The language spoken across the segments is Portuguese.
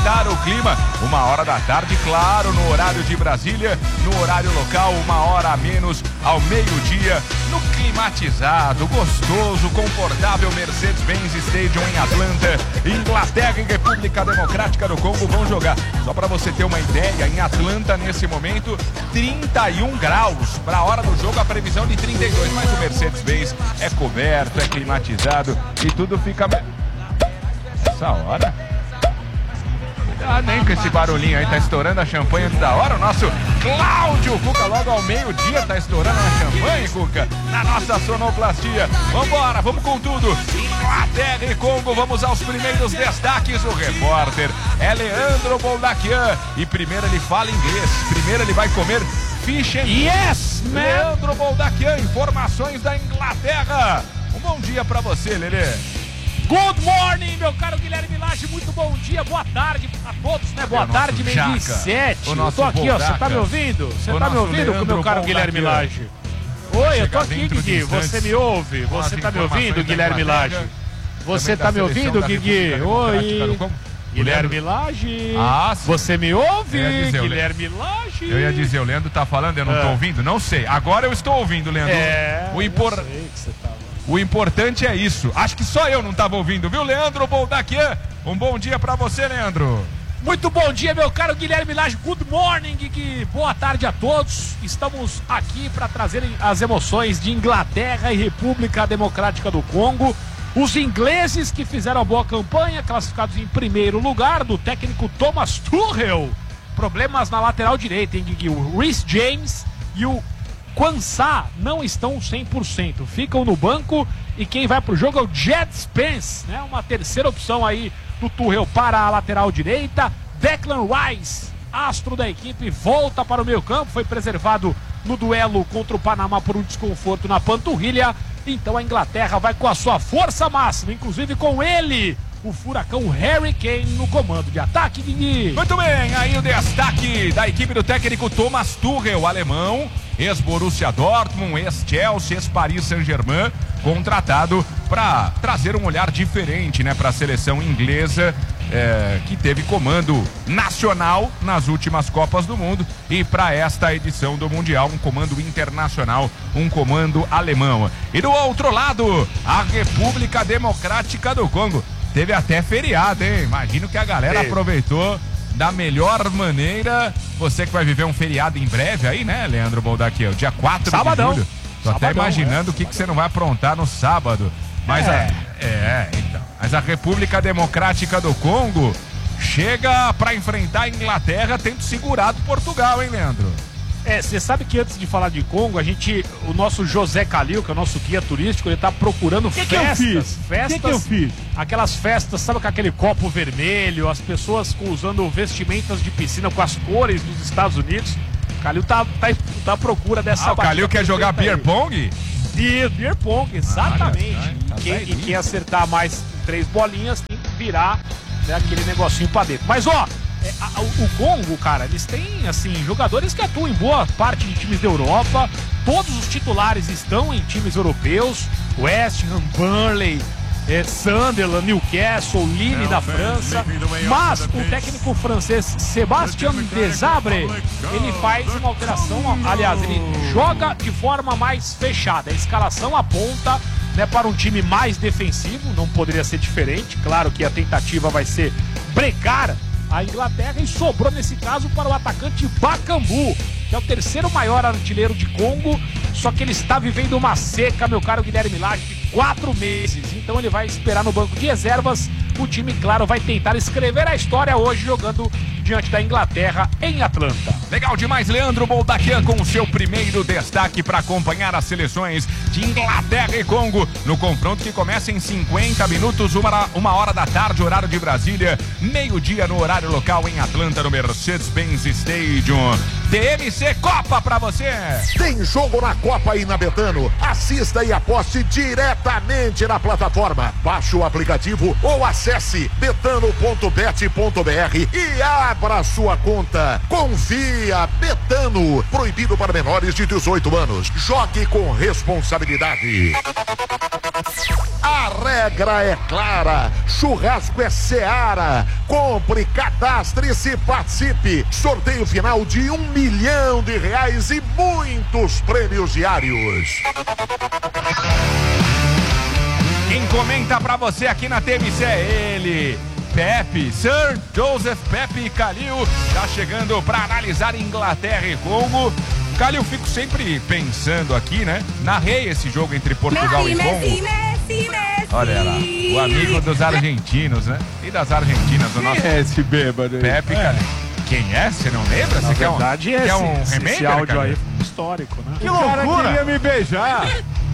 esquentar o clima. 13h, claro, no horário de Brasília, no horário local, 1h a menos, ao meio-dia, no climatizado, gostoso, confortável Mercedes-Benz Stadium em Atlanta. Inglaterra e República Democrática do Congo vão jogar. Só para você ter uma ideia, em Atlanta nesse momento 31 graus. Para a hora do jogo a previsão de 32, mas o Mercedes-Benz é coberto, é climatizado e tudo fica... Essa hora? Nem com esse barulhinho aí, tá estourando a champanhe da hora. O nosso Cláudio Cuca, logo ao meio-dia, tá estourando a champanhe, Cuca, na nossa sonoplastia. Vambora, vamos com tudo. Inglaterra e Congo, vamos aos primeiros destaques. O repórter é Leandro Boldaquian. E primeiro ele fala inglês, primeiro ele vai comer fish and... Yes, man! Leandro Boldaquian, informações da Inglaterra. Um bom dia pra você, Lelê. Good morning, meu caro Guilherme Lage, muito bom dia, boa tarde a todos, né? Boa tarde, meio de 7. Eu tô aqui, ó, você tá me ouvindo? Você tá me ouvindo, com o meu caro Guilherme Lage? Oi, eu tô aqui, Guigui, você me ouve? Você tá me ouvindo, Guilherme Lage? Você tá me ouvindo, Guigui? Oi, Guilherme Lage. Você me ouve, Guilherme Lage? Eu ia dizer, o Leandro tá falando, eu não tô ouvindo? Não sei, agora eu estou ouvindo, Leandro. O importante é isso. Acho que só eu não estava ouvindo, viu, Leandro Boldaquian? Um bom dia pra você, Leandro. Muito bom dia, meu caro Guilherme Lage. Good morning, Gui. Boa tarde a todos. Estamos aqui para trazer as emoções de Inglaterra e República Democrática do Congo. Os ingleses que fizeram a boa campanha, classificados em primeiro lugar, do técnico Thomas Tuchel. Problemas na lateral direita, hein, Gui? O Reece James e o Quansah não estão 100%, ficam no banco, e quem vai pro jogo é o Jed Spence, né? Uma terceira opção aí do Tuchel para a lateral direita. Declan Rice, astro da equipe, volta para o meio campo, foi preservado no duelo contra o Panamá por um desconforto na panturrilha. Então a Inglaterra vai com a sua força máxima, inclusive com ele, o furacão Harry Kane, no comando de ataque, Guigui. Muito bem, aí o destaque da equipe do técnico Thomas Tuchel, alemão, ex-Borussia Dortmund, ex-Chelsea, ex-Paris Saint-Germain, contratado para trazer um olhar diferente, né, para a seleção inglesa, que teve comando nacional nas últimas Copas do Mundo, e para esta edição do Mundial, um comando internacional, um comando alemão. E do outro lado, a República Democrática do Congo. Teve até feriado, hein? Imagino que a galera aproveitou da melhor maneira. Você que vai viver um feriado em breve aí, né, Leandro Boldaquian? Dia 4 Sabadão. de julho. Tô até imaginando o que você não vai aprontar no sábado. Mas então. Mas a República Democrática do Congo chega para enfrentar a Inglaterra, tendo segurado Portugal, hein, Leandro? Você sabe que antes de falar de Congo, o nosso José Calil, que é o nosso guia turístico, ele tá procurando festas. O que eu fiz? Aquelas festas, sabe, com aquele copo vermelho, as pessoas usando vestimentas de piscina com as cores dos Estados Unidos. O Calil tá à procura dessa o Calil quer jogar beer pong? Beer pong, exatamente. E quem acertar mais 3 bolinhas tem que virar, né, aquele negocinho pra dentro. Mas, ó, o Congo, cara, eles têm, assim, jogadores que atuam em boa parte de times da Europa. Todos os titulares estão em times europeus. West Ham, Burnley, Sunderland, Newcastle, Lille da França. Mas o técnico francês Sébastien Desabre, ele faz uma alteração. Aliás, ele joga de forma mais fechada. A escalação aponta, né, para um time mais defensivo. Não poderia ser diferente. Claro que a tentativa vai ser brecar a Inglaterra, e sobrou nesse caso para o atacante Bakambu, que é o terceiro maior artilheiro de Congo, só que ele está vivendo uma seca, meu caro Guilherme Lage, de 4 meses, então ele vai esperar no banco de reservas. O time, claro, vai tentar escrever a história hoje, jogando diante da Inglaterra em Atlanta. Legal demais, Leandro Boldaquian, com o seu primeiro destaque para acompanhar as seleções de Inglaterra e Congo no confronto que começa em 50 minutos, 1h da tarde, horário de Brasília, meio-dia no horário local em Atlanta, no Mercedes-Benz Stadium. TMC Copa pra você! Tem jogo na Copa aí na Betano. Assista e aposte diretamente na plataforma. Baixe o aplicativo ou acesse betano.bet.br e abra sua conta. Confia, Betano. Proibido para menores de 18 anos. Jogue com responsabilidade. A regra é clara. Churrasco é Seara. Compre, cadastre-se, participe. Sorteio final de R$1 milhão e muitos prêmios diários. Quem comenta pra você aqui na TMC é ele, Pepe, Sir Joseph Pepe Calil, tá chegando pra analisar Inglaterra e Congo. Calil, fico sempre pensando aqui, né? Narrei esse jogo entre Portugal e Congo. Messi. Olha lá, o amigo dos argentinos, né? E das argentinas, o nosso Quem é esse bêbado aí? Pepe Calil. Quem é? Você não lembra? Na Você quer verdade, quer um esse remember, áudio Calil? aí foi histórico, né? Que loucura! O cara queria me beijar.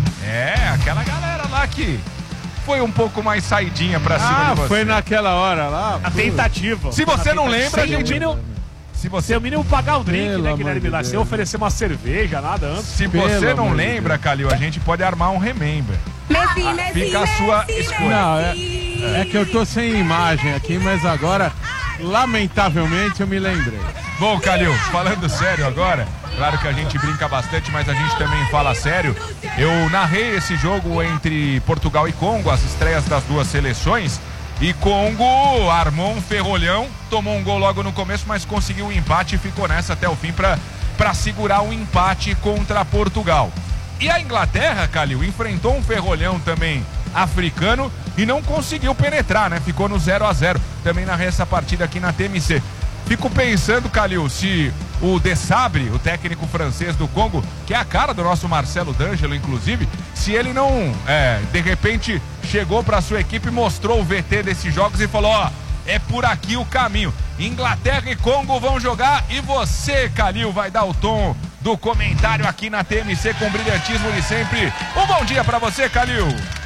É, aquela galera lá que foi um pouco mais saidinha pra cima de você. Foi naquela hora lá. A tentativa. Se você não lembra, sem gente... Se você, o mínimo pagar o drink, Pelo né, amor Guilherme de Vilar? Deus. Sem oferecer uma cerveja, nada antes. se você Pelo não amor de lembra, Deus. Calil, a gente pode armar um remember. Fica a sua escolha. Não, é que eu tô sem imagem aqui, mas agora, lamentavelmente, eu me lembrei. Bom, Calil, falando sério agora, claro que a gente brinca bastante, mas a gente também fala sério. Eu narrei esse jogo entre Portugal e Congo, as estreias das duas seleções. E Congo armou um ferrolhão, tomou um gol logo no começo, mas conseguiu o empate e ficou nessa até o fim para segurar o empate contra Portugal. E a Inglaterra, Calil, enfrentou um ferrolhão também africano e não conseguiu penetrar, né? Ficou no 0-0. Também narrei essa partida aqui na TMC. Fico pensando, Calil, se o Desabre, o técnico francês do Congo, que é a cara do nosso Marcelo D'Angelo, inclusive, se ele não, de repente, chegou para sua equipe, mostrou o VT desses jogos e falou, ó, é por aqui o caminho. Inglaterra e Congo vão jogar e você, Calil, vai dar o tom do comentário aqui na TMC com brilhantismo de sempre. Um bom dia para você, Calil.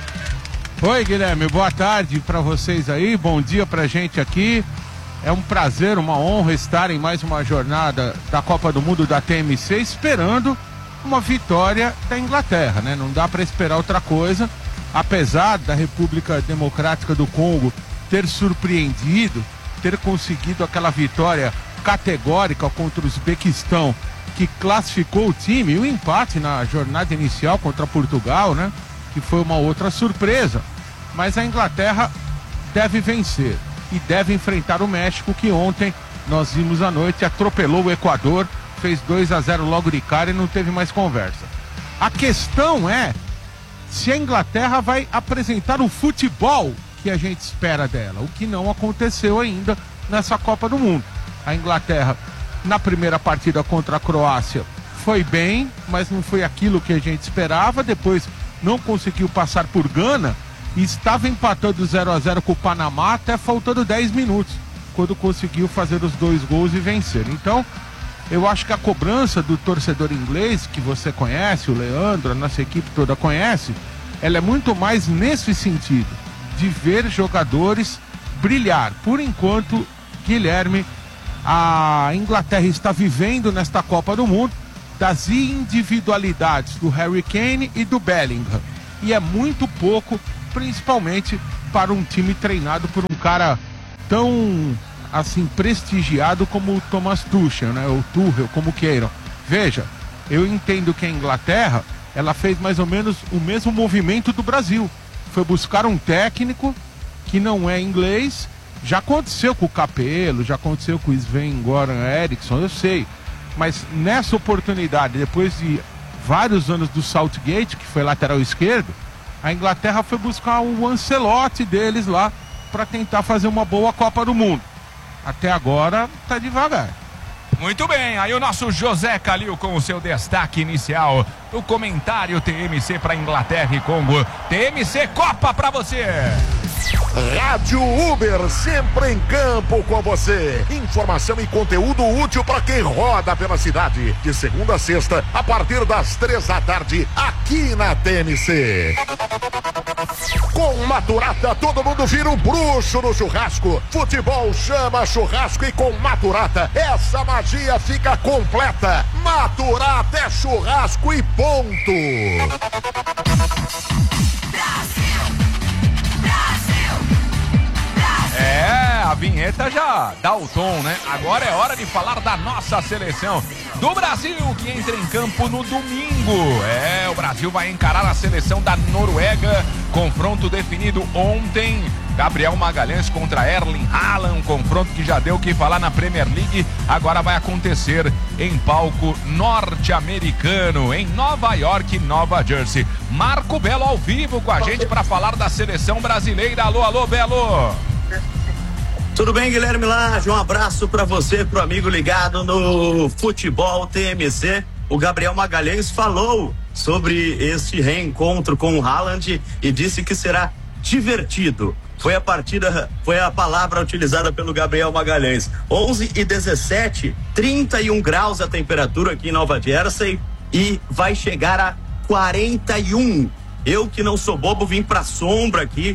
Oi, Guilherme, boa tarde pra vocês aí, bom dia pra gente aqui. É um prazer, uma honra estar em mais uma jornada da Copa do Mundo da TMC, esperando uma vitória da Inglaterra, né? Não dá para esperar outra coisa, apesar da República Democrática do Congo ter surpreendido, ter conseguido aquela vitória categórica contra o Uzbequistão, que classificou o time, e o empate na jornada inicial contra Portugal, né? Que foi uma outra surpresa. Mas a Inglaterra deve vencer e deve enfrentar o México, que ontem nós vimos à noite, atropelou o Equador, fez 2-0 logo de cara e não teve mais conversa. A questão é se a Inglaterra vai apresentar o futebol que a gente espera dela, o que não aconteceu ainda nessa Copa do Mundo. A Inglaterra, na primeira partida contra a Croácia, foi bem, mas não foi aquilo que a gente esperava. Depois não conseguiu passar por Gana e estava empatando 0-0 com o Panamá até faltando 10 minutos, quando conseguiu fazer os 2 gols e vencer. Então, eu acho que a cobrança do torcedor inglês, que você conhece, o Leandro, a nossa equipe toda conhece, ela é muito mais nesse sentido, de ver jogadores brilhar. Por enquanto, Guilherme, a Inglaterra está vivendo nesta Copa do Mundo das individualidades do Harry Kane e do Bellingham. E é muito pouco, principalmente para um time treinado por um cara tão, assim, prestigiado como o Thomas Tuchel, né? Ou Tuchel, como queiram. Veja, eu entendo que a Inglaterra, ela fez mais ou menos o mesmo movimento do Brasil. Foi buscar um técnico que não é inglês. Já aconteceu com o Capello, já aconteceu com o Sven-Göran Eriksson, eu sei. Mas nessa oportunidade, depois de vários anos do Southgate, que foi lateral esquerdo, a Inglaterra foi buscar o Ancelotti deles lá para tentar fazer uma boa Copa do Mundo. Até agora tá devagar. Muito bem, aí o nosso José Calil com o seu destaque inicial, o comentário TMC para Inglaterra e Congo. TMC Copa para você. Rádio Uber, sempre em campo com você. Informação e conteúdo útil para quem roda pela cidade. De segunda a sexta, a partir das 3 da tarde, aqui na TMC. Com Maturata, todo mundo vira um bruxo no churrasco. Futebol chama churrasco e com Maturata, essa magia fica completa. Maturata é churrasco e ponto. É, a vinheta já dá o tom, né? Agora é hora de falar da nossa seleção do Brasil, que entra em campo no domingo. É, o Brasil vai encarar a seleção da Noruega. Confronto definido ontem Gabriel Magalhães contra Erling Haaland, um confronto que já deu o que falar na Premier League, agora vai acontecer em palco norte-americano, em Nova York, Nova Jersey. Marco Belo ao vivo com a gente para falar da seleção brasileira. Alô, alô, Belo! Tudo bem, Guilherme Lage? Um abraço para você, pro amigo ligado no Futebol TMC. O Gabriel Magalhães falou sobre este reencontro com o Haaland e disse que será divertido. Foi a palavra utilizada pelo Gabriel Magalhães. 11h17, 31 graus a temperatura aqui em Nova Jersey e vai chegar a 41. Eu que não sou bobo, vim pra sombra aqui.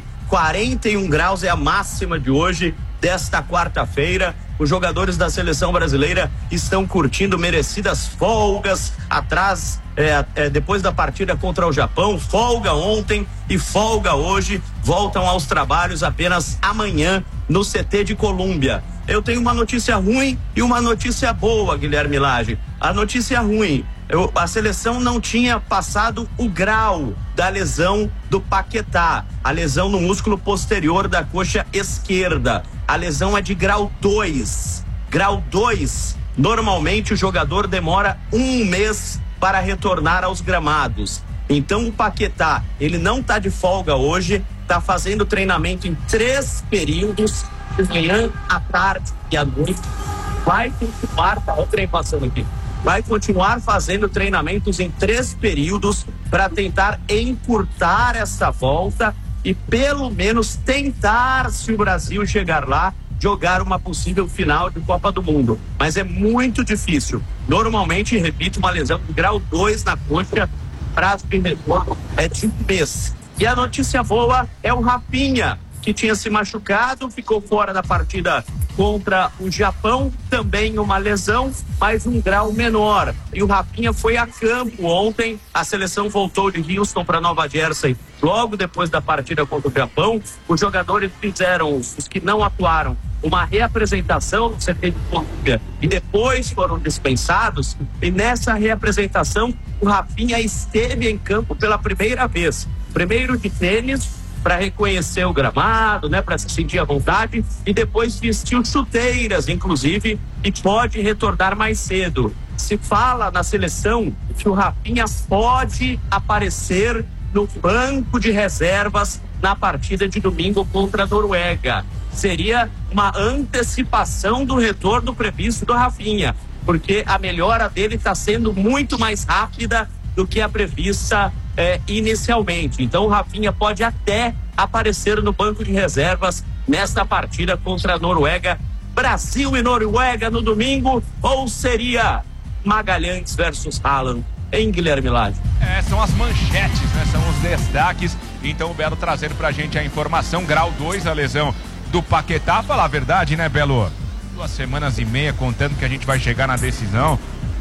41 graus é a máxima de hoje, desta quarta-feira. Os jogadores da seleção brasileira estão curtindo merecidas folgas atrás, depois da partida contra o Japão. Folga ontem e folga hoje. Voltam aos trabalhos apenas amanhã no CT de Colômbia. Eu tenho uma notícia ruim e uma notícia boa, Guilherme Lage. A notícia ruim: a seleção não tinha passado o grau da lesão do Paquetá, a lesão no músculo posterior da coxa esquerda. A lesão é de grau 2. Grau 2, normalmente o jogador demora 1 mês para retornar aos gramados. Então o Paquetá, ele não está de folga hoje, está fazendo treinamento em 3 períodos, de manhã, à tarde e à noite. Vai continuar, olha o trem passando aqui. Vai continuar fazendo treinamentos em 3 períodos para tentar encurtar essa volta e pelo menos tentar, se o Brasil chegar lá, jogar uma possível final de Copa do Mundo. Mas é muito difícil. Normalmente, repito, uma lesão de grau 2 na coxa, prazo de retorno é de 1 mês. E a notícia boa é o Rafinha, que tinha se machucado, ficou fora da partida contra o Japão, também uma lesão, mas um grau menor. E o Rafinha foi a campo ontem. A seleção voltou de Houston para Nova Jersey logo depois da partida contra o Japão. Os jogadores fizeram, os que não atuaram, uma reapresentação no CT de Colômbia e depois foram dispensados. E nessa reapresentação, o Rafinha esteve em campo pela primeira vez. Primeiro de tênis, para reconhecer o gramado, né, para se sentir à vontade, e depois vestiu chuteiras, inclusive, e pode retornar mais cedo. Se fala na seleção que o Rafinha pode aparecer no banco de reservas na partida de domingo contra a Noruega. Seria uma antecipação do retorno previsto do Rafinha, porque a melhora dele está sendo muito mais rápida do que a prevista inicialmente. Então o Rafinha pode até aparecer no banco de reservas nesta partida contra a Noruega. Brasil e Noruega no domingo, ou seria Magalhães versus Haaland, em Guilherme Lage? São as manchetes, né? São os destaques. Então o Belo trazendo pra gente a informação. Grau 2, a lesão do Paquetá. Falar a verdade, né, Belo? 2 semanas e meia contando que a gente vai chegar na decisão.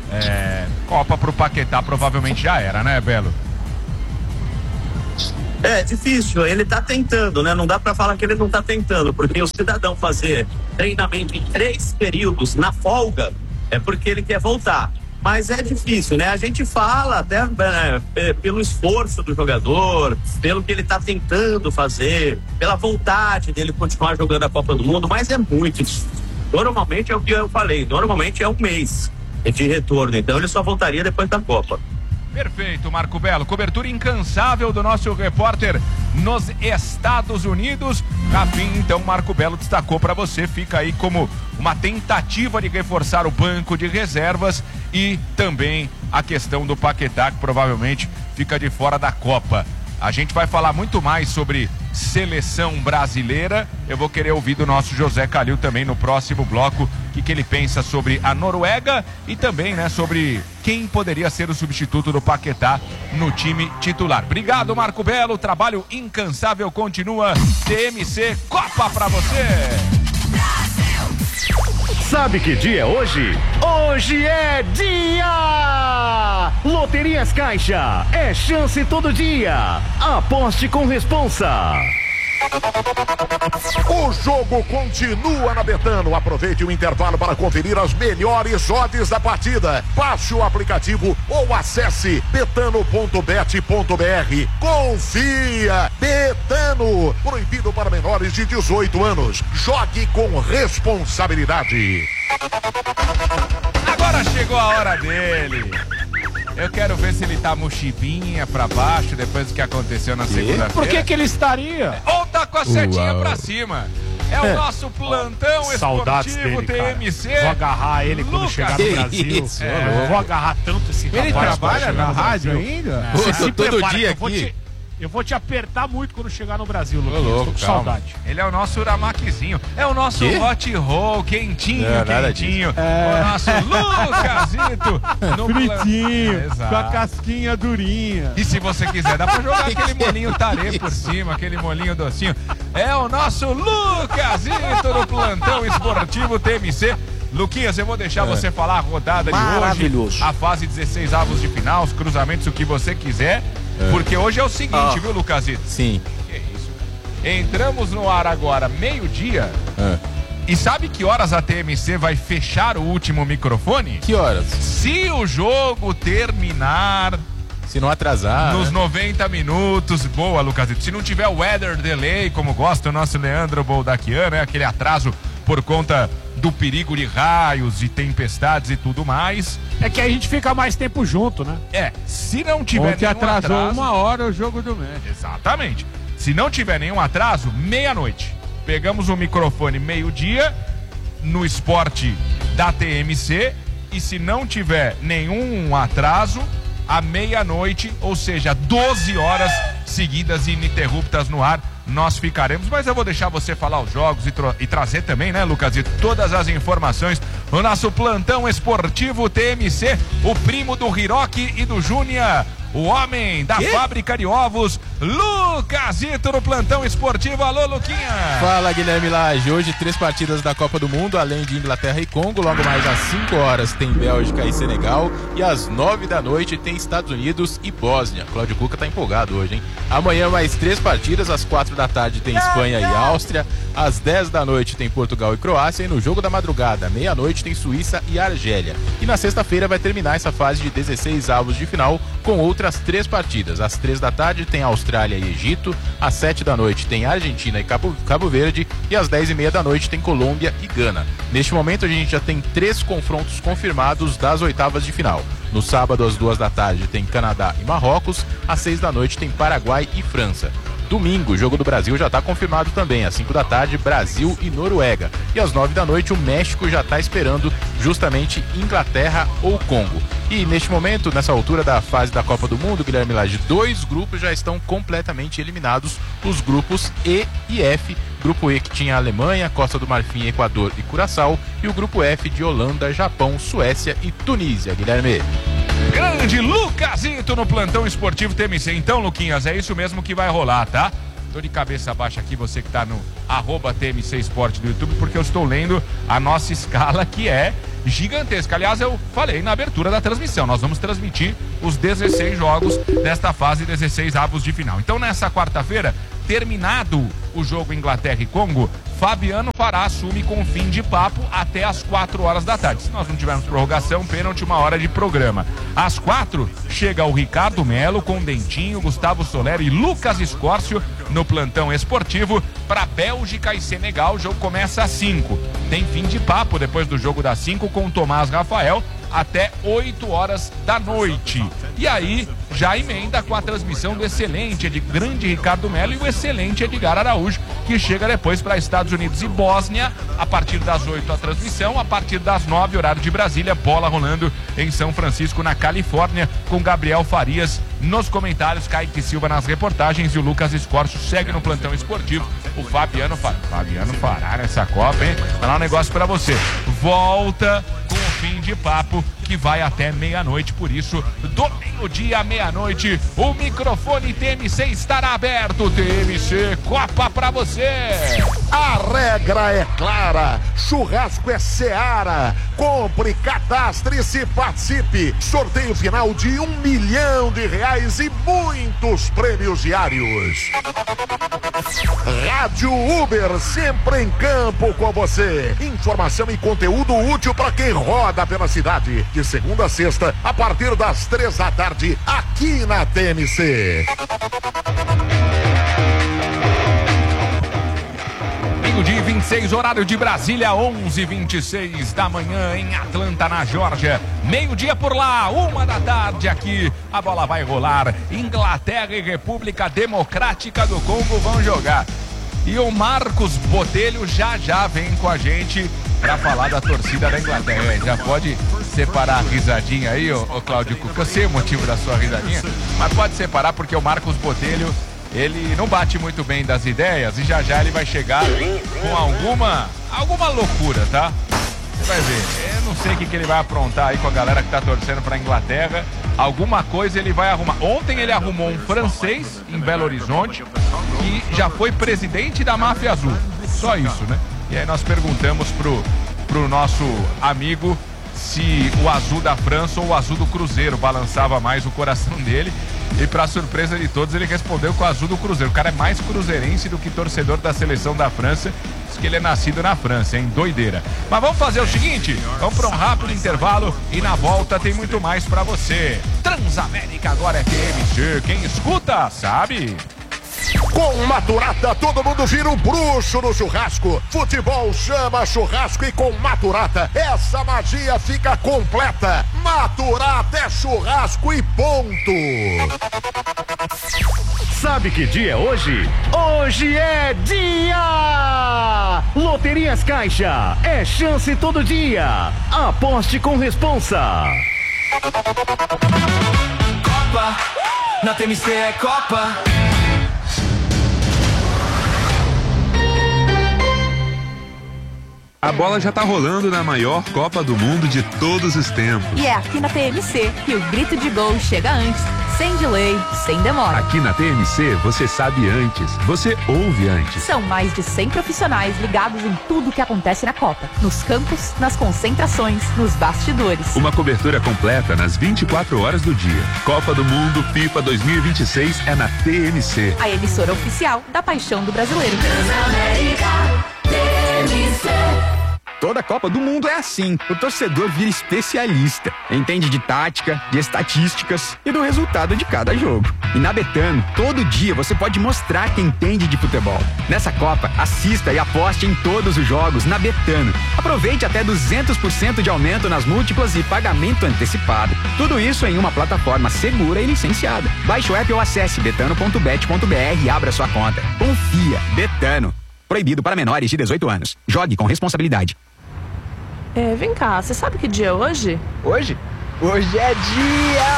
Copa pro Paquetá provavelmente já era, né, Belo? É difícil, ele tá tentando, né? Não dá pra falar que ele não tá tentando, porque o cidadão fazer treinamento em 3 períodos na folga é porque ele quer voltar. Mas é difícil, né? A gente fala até pelo esforço do jogador, pelo que ele tá tentando fazer, pela vontade dele continuar jogando a Copa do Mundo, mas é muito difícil. Normalmente é o que eu falei, normalmente é 1 mês de retorno, então ele só voltaria depois da Copa. Perfeito, Marco Belo. Cobertura incansável do nosso repórter nos Estados Unidos. Rafinha, então, Marco Belo destacou para você. Fica aí como uma tentativa de reforçar o banco de reservas e também a questão do Paquetá, que provavelmente fica de fora da Copa. A gente vai falar muito mais sobre seleção brasileira. Eu vou querer ouvir do nosso José Calil também no próximo bloco o que ele pensa sobre a Noruega e também, né, sobre quem poderia ser o substituto do Paquetá no time titular. Obrigado, Marco Belo. O trabalho incansável continua. TMC Copa pra você. Sabe que dia é hoje? Hoje é dia! Loterias Caixa, é chance todo dia. Aposte com responsa. O jogo continua na Betano. Aproveite o intervalo para conferir as melhores odds da partida. Baixe o aplicativo ou acesse betano.bet.br. Confia! Betano. Proibido para menores de 18 anos. Jogue com responsabilidade. Agora chegou a hora dele. Eu quero ver se ele tá mochibinha pra baixo depois do que aconteceu na segunda-feira. Por que ele estaria? Ou tá com a setinha pra cima. É o nosso plantão esportivo TMC. Vou agarrar ele quando chegar no Brasil. Eu vou agarrar tanto esse rapaz. Ele trabalha na rádio ainda? Todo dia aqui. Eu vou te apertar muito quando chegar no Brasil, Lucas. Tô com calma. saudade. Ele é o nosso Uramaquizinho. É o nosso hot roll, quentinho. O nosso Lucasito. Fritinho, com a casquinha durinha. E se você quiser, dá pra jogar aquele molinho tarê por cima, aquele molinho docinho. É o nosso Lucasito no plantão esportivo TMC. Luquinhas, eu vou deixar você falar a rodada de hoje. A fase 16 avos de final, os cruzamentos, o que você quiser. Porque hoje é o seguinte, viu, Lucasito? Sim. Que isso, cara. Entramos no ar agora, meio-dia. E sabe que horas a TMC vai fechar o último microfone? Que horas? Se o jogo terminar... Se não atrasar. Nos 90 minutos. Boa, Lucasito. Se não tiver weather delay, como gosta o nosso Leandro Boldaquian, né? Aquele atraso por conta do perigo de raios e tempestades e tudo mais. É que aí a gente fica mais tempo junto, né? Se não tiver Ontem atrasou uma hora o jogo do México. Exatamente. Se não tiver nenhum atraso, meia-noite. Pegamos o microfone meio-dia no esporte da TMC e se não tiver nenhum atraso, à meia-noite, ou seja, 12 horas seguidas e ininterruptas no ar, nós ficaremos, mas eu vou deixar você falar os jogos e trazer também, né, Lucas, e todas as informações no nosso plantão esportivo TMC, o primo do Hiroki e do Júnior, o homem da fábrica de ovos, Lucasito no plantão esportivo. Alô, Luquinha! Fala, Guilherme Lage. Hoje 3 partidas da Copa do Mundo, além de Inglaterra e Congo. Logo mais às 5 horas tem Bélgica e Senegal. E às 9 da noite tem Estados Unidos e Bósnia. Cláudio Cuca tá empolgado hoje, hein? Amanhã mais 3 partidas. Às 4 da tarde tem Espanha e Áustria. Às 10 da noite tem Portugal e Croácia. E no jogo da madrugada, meia-noite, tem Suíça e Argélia. E na sexta-feira vai terminar essa fase de 16 avos de final com outras 3 partidas. Às 3 da tarde tem Austrália e Egito. Às 7 da noite tem Argentina e Cabo Verde. E às 10h30 da noite tem Colômbia e Gana. Neste momento a gente já tem 3 confrontos confirmados das oitavas de final. No sábado às 2 da tarde tem Canadá e Marrocos. Às 6 da noite tem Paraguai e França. Domingo, o jogo do Brasil já está confirmado também. Às 5 da tarde, Brasil e Noruega. E às 9 da noite, o México já está esperando justamente Inglaterra ou Congo. E neste momento, nessa altura da fase da Copa do Mundo, Guilherme Lage, 2 grupos já estão completamente eliminados. Os grupos E e F. Grupo E que tinha Alemanha, Costa do Marfim, Equador e Curaçao. E o grupo F de Holanda, Japão, Suécia e Tunísia. Guilherme. Grande Lucasito no plantão esportivo TMC. Então, Luquinhas, é isso mesmo que vai rolar, tá? Tô de cabeça baixa aqui, você que tá no @TMC Esporte do YouTube, porque eu estou lendo a nossa escala, que é gigantesca. Aliás, eu falei na abertura da transmissão, nós vamos transmitir os 16 jogos desta fase 16 avos de final. Então, nessa quarta-feira, terminado o jogo Inglaterra e Congo, Fabiano Fará assume com fim de papo até às 4 horas da tarde. Se nós não tivermos prorrogação, pênalti, 1 hora de programa. Às 4 chega o Ricardo Melo com Dentinho, Gustavo Soler e Lucas Escórcio no plantão esportivo para Bélgica e Senegal. O jogo começa às 5. Tem fim de papo depois do jogo das 5 com Tomás Rafael até 8 horas da noite. E aí já emenda com a transmissão do excelente de grande Ricardo Melo e o excelente Edgar Araújo, que chega depois para Estados Unidos e Bósnia a partir das 8 a transmissão, a partir das 9 horário de Brasília, bola rolando em São Francisco, na Califórnia, com Gabriel Farias nos comentários, Kaique Silva nas reportagens e o Lucas Escórcio segue no plantão esportivo. O Fabiano Fará nessa Copa, hein? Vou falar um negócio pra você. Volta com o fim bate-papo que vai até meia-noite. Por isso, do meio-dia à meia-noite, o microfone TMC estará aberto. TMC Copa pra você. A regra é clara, churrasco é Seara. Compre, cadastre-se, participe. Sorteio final de R$1 milhão e muitos prêmios diários. Rádio Uber, sempre em campo com você. Informação e conteúdo útil para quem roda pela cidade. De segunda a sexta, a partir das 3 da tarde, aqui na TMC. Meio-dia 26, horário de Brasília, 11h26 da manhã em Atlanta, na Geórgia. Meio-dia por lá, 1 da tarde aqui. A bola vai rolar. Inglaterra e República Democrática do Congo vão jogar. E o Marcos Botelho já vem com a gente para falar da torcida da Inglaterra. Já pode separar a risadinha aí, ô Cláudio Cuca. Eu sei o motivo da sua risadinha, mas pode separar porque o Marcos Botelho, ele não bate muito bem das ideias e já ele vai chegar com alguma loucura, tá? Você vai ver. Eu não sei o que ele vai aprontar aí com a galera que tá torcendo pra Inglaterra. Alguma coisa ele vai arrumar. Ontem ele arrumou um francês em Belo Horizonte que já foi presidente da Máfia Azul. Só isso, né? E aí nós perguntamos pro nosso amigo se o azul da França ou o azul do Cruzeiro balançava mais o coração dele. E pra surpresa de todos, ele respondeu com o azul do Cruzeiro. O cara é mais cruzeirense do que torcedor da seleção da França. Diz que ele é nascido na França, hein? Doideira. Mas vamos fazer o seguinte, vamos pra um rápido intervalo e na volta tem muito mais pra você. Transamérica agora é TMC. Quem escuta, sabe? Com Maturata, todo mundo vira um bruxo no churrasco. Futebol chama churrasco e com Maturata, essa magia fica completa. Maturata é churrasco e ponto. Sabe que dia é hoje? Hoje é dia! Loterias Caixa, é chance todo dia. Aposte com responsa. Copa, na TMC é Copa. A bola já tá rolando na maior Copa do Mundo de todos os tempos. E é aqui na TMC que o grito de gol chega antes, sem delay, sem demora. Aqui na TMC você sabe antes, você ouve antes. São mais de 100 profissionais ligados em tudo que acontece na Copa. Nos campos, nas concentrações, nos bastidores. Uma cobertura completa nas 24 horas do dia. Copa do Mundo FIFA 2026 é na TMC. A emissora oficial da paixão do brasileiro. Transamérica, TMC. Toda Copa do Mundo é assim. O torcedor vira especialista. Entende de tática, de estatísticas e do resultado de cada jogo. E na Betano, todo dia você pode mostrar que entende de futebol. Nessa Copa, assista e aposte em todos os jogos na Betano. Aproveite até 200% de aumento nas múltiplas e pagamento antecipado. Tudo isso em uma plataforma segura e licenciada. Baixe o app ou acesse betano.bet.br e abra sua conta. Confia. Betano. Proibido para menores de 18 anos. Jogue com responsabilidade. Vem cá, você sabe que dia é hoje? Hoje? Hoje é dia...